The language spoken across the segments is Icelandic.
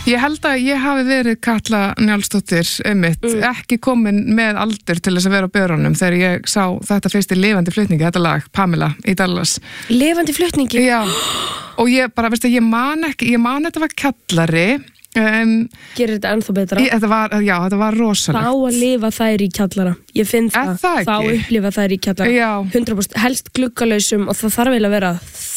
Ég held að ég hafi verið Katla Njálsdóttir ekki komin með aldur til þess að vera á börunum þegar ég sá þetta fyrst í lifandi flutningi, þetta lag, Pamela í Dallas. Lifandi flutningi? Já, og ég bara, veistu, ég man þetta var kjallari. Gerir þetta ennþá betra? Þetta var rosalegt. Þá að lifa þær í kjallara. Ég finn það. Þá upplifa þær í kjallara. Já. 100% helst gluggalausum og það þarf eiginlega að vera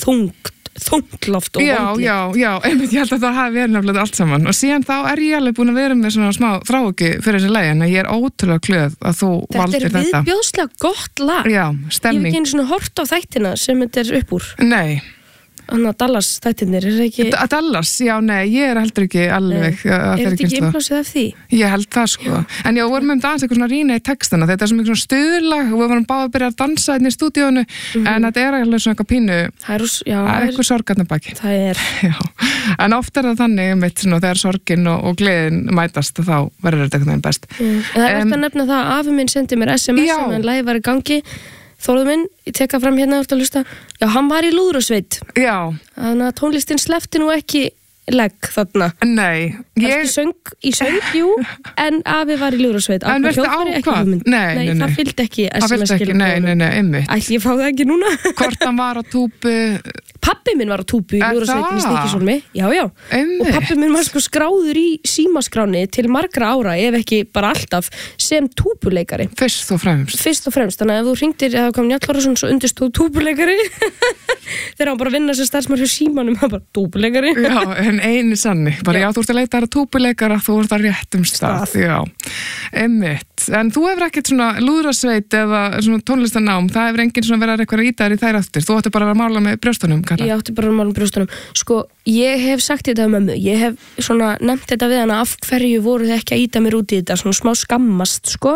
þungloft og vondlegt. Já, einmitt, ég held að það hafi verið nefnilega allt saman og síðan þá ég alveg búin að vera með svona smá þráhyggju fyrir þessi lagi en ég ótrúlega glöð að þú valdir þetta. Þetta viðbjóðslega gott lag. Já, stemming. Ég hef ekki einu svona hort á þættina sem þetta upp úr. Nei. Þannig að Dallas þættirnir ekki... Dallas, já, nei, ég heldur ekki alveg... Er þetta ekki innblásið af því? Ég held það, sko. En já, vorum með dans eitthvað svona rýna í textana. Þetta sem eitthvað svona stuðlag og við vorum báð að byrja að dansa inn í stúdíónu en þetta alveg svona eitthvað pínu... Það er eitthvað sorgarna baki. Það er. Já, en oft það þannig mitt svona þegar sorgin og gleðin mætast þá verður þetta eitthvað best. Það er eftir að nefna það að afi minn sendi mér SMS en lagið var í gangi. Þórður minn, ég tek það fram hérna að hlusta. Já, hann var í lúðrasveit. Já. Þannig að tónlistin sleppti nú ekki legg þarna. Nei. Í söng, jú, en afi var í lúðrasveit. En veistu á hvað? Nei. Það fylgdi ekki SMS-skilum. Nei, einmitt. Ætli ég fá það ekki núna? Hvort hann var á túpu... Pabbi minn var á túpu í lúðrasveitinni í Stykkishólmi. Já. Einmitt. Og pabbi minn var sko skráður í símaskráni til margra ára, ef ekki bara alltaf, sem túpuleikari. Fyrst og fremst. Þannig að ef þú hringdir eða kom Njáll Árnason svo undirstóð túpuleikari þegar hann bara vinna sem starfsmaður hjá símanum, hann bara túpuleikari. Já, en einu sanni. Bara já, þú ert að leita að túpuleikara, þú ert að réttum stað. Já, einmitt. En þú hefur ekkert svona lúðrasveit eða svona tónlistanám, það hefur enginn svona verið eitthvað ítar í þær aftur. Þú átti bara að mála með brjóstunum, Katla. Ég átti bara að mála með brjóstunum. Sko, ég hef sagt þetta um mömmu. Ég hef svona nefnt þetta við hana af hverju voru þið ekki að íta mér út í þetta, svona smá skammast, sko.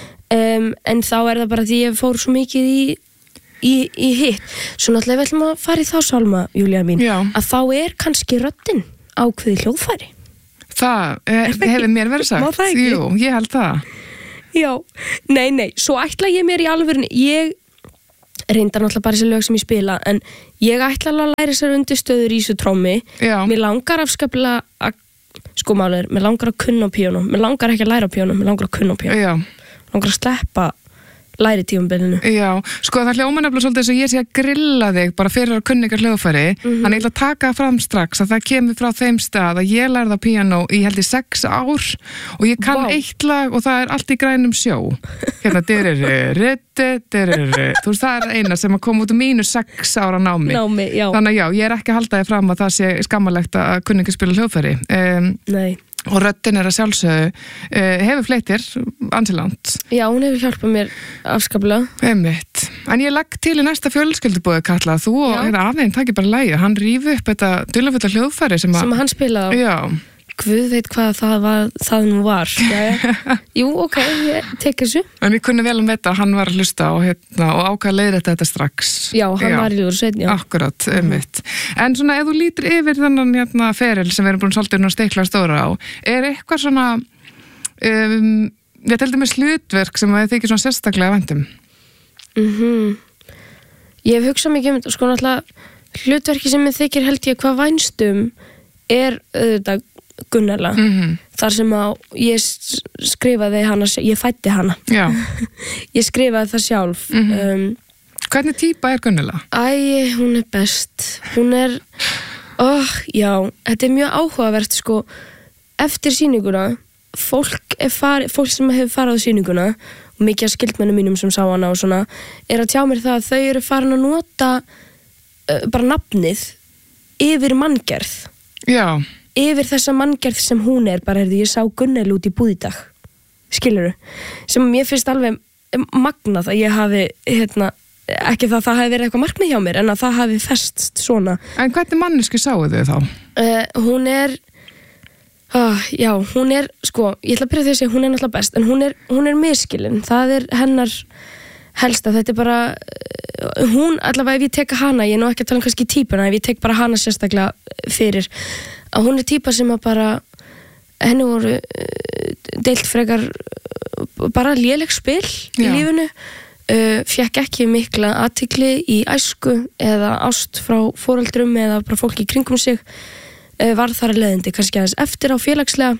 En þá það bara því ég fór svo mikið í hitt. Svo náttúrulega við ætlum að fara í þá sálma, Júlía mín, að þá kannski röddin ákveði hljóðfæri. Það hefur mér verið sagt. Má það ekki? Jú, ég held það. Já, nei, svo ætla ég mér í alvörunni, ég reyndar náttúrulega bara þessi lög sem ég spila, en ég ætla alveg að læra þessar undirstöður í þessu trommi. Já. Mér langar afskaplega að, sko málir, mér langar að kunna á píanó, mér langar ekki að læra á píanó, mér langar að kunna á píanó. Já. Mér langar að sleppa læri tímabilinu. Já, sko það hljóma nefnilega svolítið þess að ég sé að grilla þig bara fyrir að kunna ykkur hljóðfæri, þannig ég ætla að taka fram strax að það kemur frá þeim stað að ég lærði á píanó í held í 6 ár og ég kann eitt lag og það allt í grænum sjó. Hérna, þú veist, það eina sem að koma út mínu 6 ára námi. Já. Þannig já, ég ekki að halda þig fram að það sé skammalegt að kunna ykkur spila hljóðfæri. Nei. Og röddin að sjálfsögðu hefur fleitir ansilant. Já, hún hefur hjálpað mér afskaplega. Einmitt. En ég legg til í næsta fjölskyldubóði, Katla, þú og afinn takir bara lagi. Hann rífi upp þetta dularfulla hljóðfæri sem hann spilaði á. Já. Guð veit hvað það nú var. Jú, ok, ég tek þessu. En við kunnum vel þetta, hann var að hlusta og ákvað að leiða þetta strax. Já, hann var í lúðrasveit, já. Akkurat, einmitt. En svona, ef þú lítur yfir þennan feril sem við erum búin svolítið að stikla stóra á, eitthvað svona, við heldum með hlutverk sem þið þykir svona sérstaklega væntum? Ég hef hugsað mikið sko náttúrulega hlutverki sem þykir held ég hvað vænstum auðvitað Gunnela, þar sem að ég skrifaði hana, ég fæddi hana. Já. Ég skrifaði það sjálf. Hvernig típa Gunnela? Hún best. Hún já, þetta mjög áhugavert sko, eftir sýninguna, fólk sem hefur farið á sýninguna, og mikið af skildmennum mínum sem sá hana og svona, að tjá mér það að þau eru farin að nota bara nafnið yfir manngerð. Já. Yfir þessa manngerð sem hún bara ég sá Gunnel út í búð í dag, skilurðu, sem mér finnst alveg magnað að ég hafi ekki það hafi verið eitthvað markmið hjá mér en að það hafi fest svona. En hvernig manneski sáu þau þá? Hún hún sko, ég ætla að byrja því að segja hún náttúrulega best, en hún miskilin, það hennar helsta, þetta bara hún, allavega ef ég tek hana, ég nú ekki að tala kannski típuna, ef ég tek bara hana sérstaklega fyrir, að hún típa sem að bara henni voru deilt frekar bara léleg spil í lífinu, fékk ekki mikla athygli í æsku eða ást frá foreldrum eða bara fólki í kringum sig, var þar að leiðindi kannski aðeins eftir á félagslega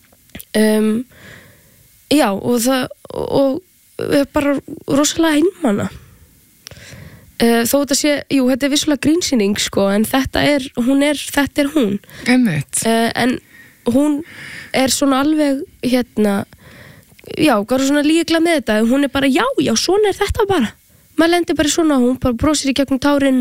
já og bara rosalega einmana þó þetta sé, þetta vissulega grínsýning sko, en þetta er hún Einmitt. En hún er svona alveg já, hvað svona líkla með þetta hún er bara, já, svona er þetta bara maður lendir bara svona, hún bara brosir í gegnum tárin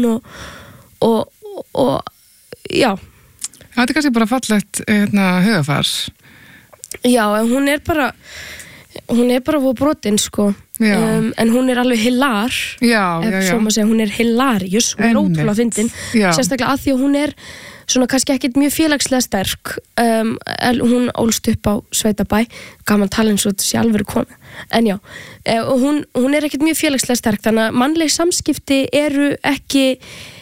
og já þetta er kannski bara fallegt hugafar já, en hún er bara brotin sko en hún er alveg hilar svo maður segja, hún er hilarious hún er ótrúlega fyndin, sérstaklega að því að hún er svona kannski ekkit mjög félagslega sterk hún ólst upp á Sveitabæ gaman tala eins og þetta sé alvöru kona en já, og hún er ekkit mjög félagslega sterk þannig að mannleg samskipti eru ekki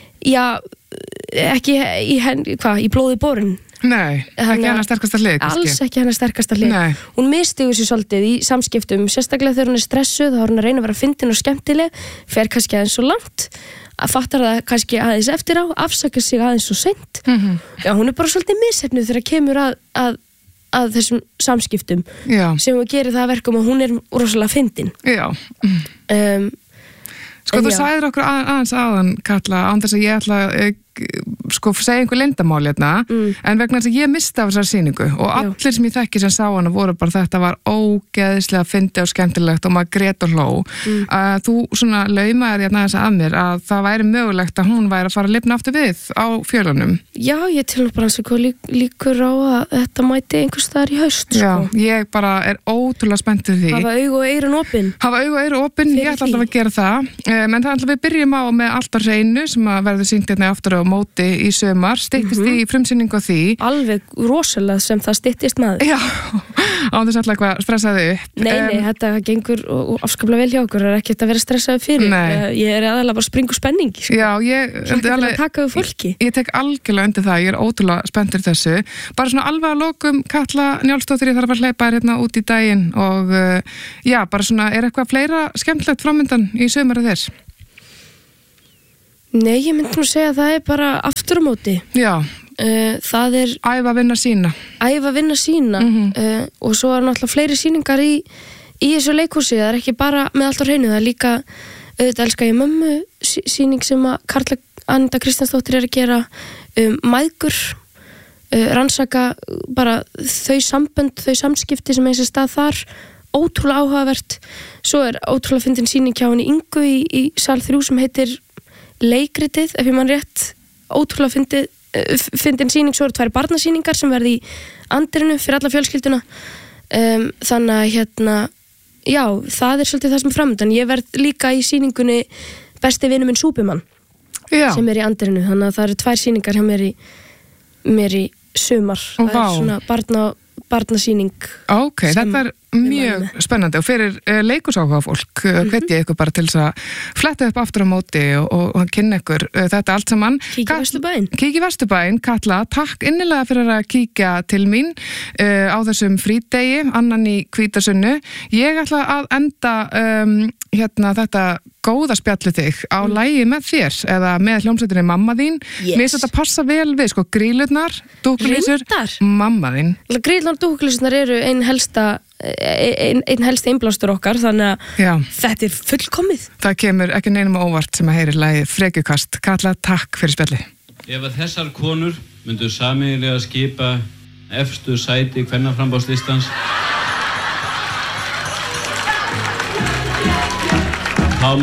í blóði borin Nei, ekki hennar sterkasta hlið alls ekki hennar sterkasta hlið hún mistigur sér svolítið í samskiptum sérstaklega þegar hún er stressuð þá er hún að reyna að vera fyndin og skemmtileg fer kannski aðeins svo langt að fattar það kannski aðeins eftir á afsaka sig aðeins svo seint já, hún er bara svolítið misheppnuð þegar kemur að þessum samskiptum sem hún gerir það að verkum og hún er rosalega fyndin já sko þú sagðir okkur aðeins áðan Katla, án þess að ég ætla sko segja einhver leyndarmál en vegna þess að ég misti af þessar sýningu og allir sem ég þekki sem sá hana voru bara þetta var ógeðislega fyndið og skemmtilegt og maður grét og hló að þú svona laumaðir þess að mér að það væri mögulegt að hún væri að fara að lifna aftur við á fjölunum Já, ég til bara eins og líkur á að þetta mæti einhvers staðar í haust sko. Já, ég bara er ótrúlega spennt fyrir því Hafa augu og eyrun opin ég ætla alltaf að gera það en það ætla við byrjum á með alltaf hreinu sem að verður sýnt aftur á móti í sumar, styttist í frumsýningu á því. Alveg rosalega sem það styttist með. Já, á þess alltaf eitthvað stressaði upp. Nei, þetta gengur og afskaplega vel hjá okkur, það er ekkert að vera stressaði fyrir. Ég er aðalega bara springu spenningi. Sko. Já, ég að taka við fólki. Ég tek algjörlega undir það, ég er ótrúlega spenntur þessu. Bara svona alveg að lokum, Katla Njálsdóttir, ég þarf að hleypa hérna út í daginn og já, bara svona, er eitthvað fleira skemmtilegt framöndan í sumar af þess? Nei, ég myndi nú segja að það er bara aftur á móti. Já. Það er... Æfa vinna sína. Og svo er náttúrulega fleiri sýningar í þessu leikhúsi. Það er ekki bara með allt á hreinu. Það er líka, auðvitað elska ég mömmu, sýning sem að Karla Anita Kristjánsdóttir er að gera mæðgur, rannsaka bara þau sambönd, þau samskipti sem eins og stað þar. Ótrúlega áhugavert. Svo er ótrúlega fyndin sýning hjá henni Ingu í sal 3 sem heitir leikritið, ef ég mann rétt ótrúlega fyndin sýning, svo eru 2 barnasýningar sem verði í andirinu fyrir alla fjölskylduna þannig að já, það er svolítið það sem er framöndan. Ég verð líka í sýningunni Besti vinur minn Súpimann sem er í andirinu, þannig að það eru 2 sýningar hjá mér í sumar. Það er svona barnasýning. Ok, þetta er mjög spennandi og fyrir leikursáhuga fólk hvet ég ykkur bara til þess að fletta upp aftur á móti og kynna ykkur þetta allt saman. Kíkja Vesturbæinn. Katla, takk innilega fyrir að kíkja til mín á þessum frídegi, annan í Hvítasunnu. Ég ætla að enda þetta góða spjallu þig á lagi með þér eða með hljómsveitinni Mamma þín. Mér finnst þetta passa vel við, sko, grýlurnar, dúkkulísur, mamma þín. Grýlurnar og dúkkulísurnar eru einn helsti innblástur okkar, þannig að þetta er fullkomið. Það kemur ekki neinum óvart sem að heyri lagið Frekjukast. Katla, takk fyrir spjalli. Ef að þessar konur myndu sameiginlega skipa efstu sæti kvennaframboðslistans